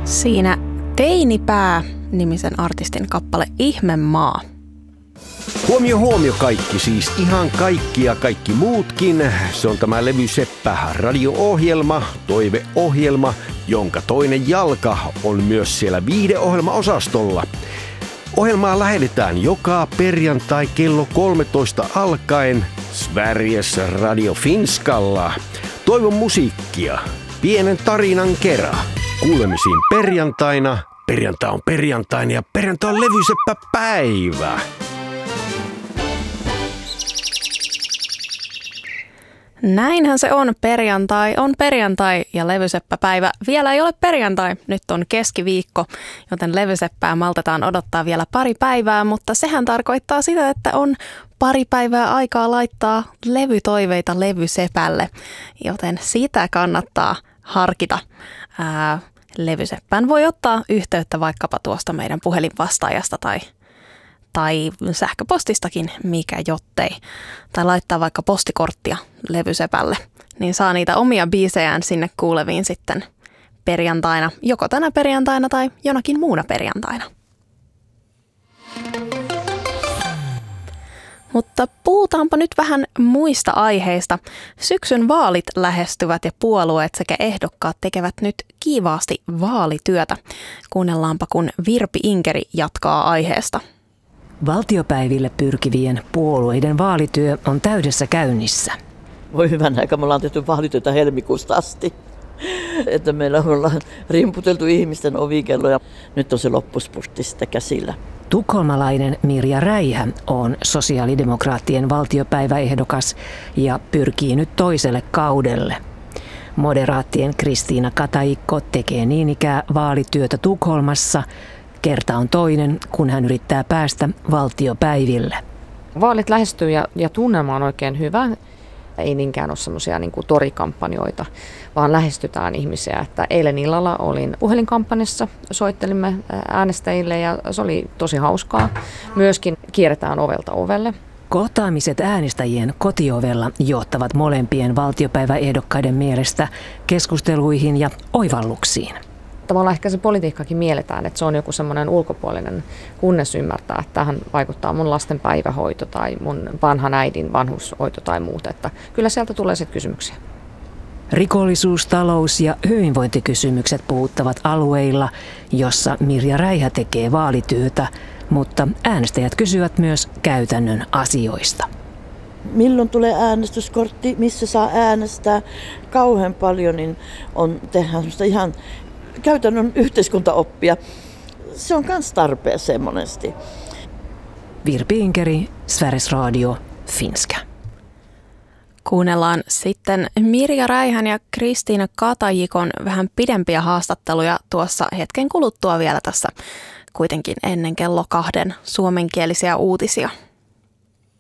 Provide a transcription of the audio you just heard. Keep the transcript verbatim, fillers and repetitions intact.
Siinä Teinipää-nimisen artistin kappale Ihmemaa. Huomio, huomio kaikki, siis ihan kaikki ja kaikki muutkin. Se on tämä Levy Seppä radio-ohjelma, toiveohjelma, jonka toinen jalka on myös siellä viihdeohjelmaosastolla. Ohjelmaa lähetetään joka perjantai kello kolmetoista alkaen Sveriges Radio Finskalla. Toivon musiikkia, pienen tarinan kerran. Kuulemisiin perjantaina. Perjantai on perjantaina ja perjantai on Levy Seppä päivä. Näinhän se on. Perjantai on perjantai ja Levyseppä-päivä vielä ei ole perjantai. Nyt on keskiviikko, joten Levyseppää maltetaan odottaa vielä pari päivää, mutta sehän tarkoittaa sitä, että on pari päivää aikaa laittaa levytoiveita Levysepälle, joten sitä kannattaa harkita. Ää, Levyseppään voi ottaa yhteyttä vaikkapa tuosta meidän puhelinvastaajasta tai tai sähköpostistakin, mikä jottei. Tai laittaa vaikka postikorttia Levysepälle, niin saa niitä omia biisejään sinne kuuleviin sitten perjantaina, joko tänä perjantaina tai jonakin muuna perjantaina. Mutta puhutaanpa nyt vähän muista aiheista. Syksyn vaalit lähestyvät ja puolueet sekä ehdokkaat tekevät nyt kiivaasti vaalityötä. Kuunnellaanpa, kun Virpi Inkeri jatkaa aiheesta. Valtiopäiville pyrkivien puolueiden vaalityö on täydessä käynnissä. Voi hyvän aika, me ollaan tehty vaalityötä helmikuusta asti. Että meillä ollaan rimputeltu ihmisten ovikelloja. Nyt on se loppuspurtti sitä käsillä. Tukholmalainen Mirja Räihä on sosiaalidemokraattien valtiopäiväehdokas ja pyrkii nyt toiselle kaudelle. Moderaattien Kristiina Kataikko tekee niin ikään vaalityötä Tukholmassa. Kerta on toinen, kun hän yrittää päästä valtiopäiville. Vaalit lähestyy ja, ja tunnelma on oikein hyvä. Ei niinkään ole semmoisia niin kuin torikampanjoita, vaan lähestytään ihmisiä. Että eilen illalla olin puhelinkampanjassa, soittelimme äänestäjille ja se oli tosi hauskaa. Myöskin kierretään ovelta ovelle. Kohtaamiset äänestäjien kotiovella johtavat molempien valtiopäiväehdokkaiden mielestä keskusteluihin ja oivalluksiin. Tavallaan ehkä se politiikkakin mielletään, että se on joku semmoinen ulkopuolinen, kunnes ymmärtää, että tähän vaikuttaa mun lasten päivähoito tai mun vanhan äidin vanhushoito tai muuta. Että kyllä sieltä tulee sitten kysymyksiä. Rikollisuus, talous ja hyvinvointikysymykset puhuttavat alueilla, jossa Mirja Räihä tekee vaalityötä, mutta äänestäjät kysyvät myös käytännön asioista. Milloin tulee äänestyskortti, missä saa äänestää? Kauhean paljon niin on tehdä semmoista ihan käytännön yhteiskuntaoppia. Se on myös tarpeeseen monesti. Virpi Inkeri, Sveriges Radio, Finska. Kuunnellaan sitten Mirja Räihän ja Kristiina Katajikon vähän pidempiä haastatteluja tuossa hetken kuluttua vielä tässä kuitenkin ennen kello kahden suomenkielisiä uutisia.